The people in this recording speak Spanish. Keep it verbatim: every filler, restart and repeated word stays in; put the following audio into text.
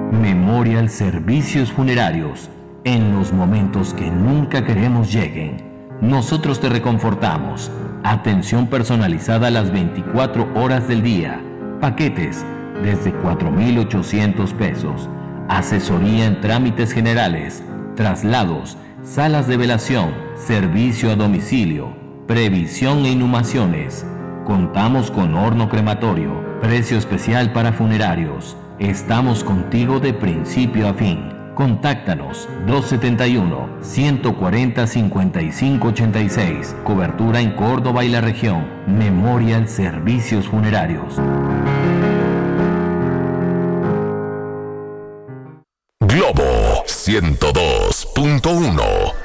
Memorial Servicios Funerarios. En los momentos que nunca queremos lleguen, nosotros te reconfortamos. Atención personalizada las veinticuatro horas del día. Paquetes desde cuatro mil ochocientos pesos. Asesoría en trámites generales, traslados, salas de velación, servicio a domicilio, previsión e inhumaciones. Contamos con horno crematorio, precio especial para funerarios. Estamos contigo de principio a fin. Contáctanos dos setenta y uno, ciento cuarenta, cincuenta y cinco ochenta y seis. Cobertura en Córdoba y la región. Memorial Servicios Funerarios. Globo ciento dos punto uno.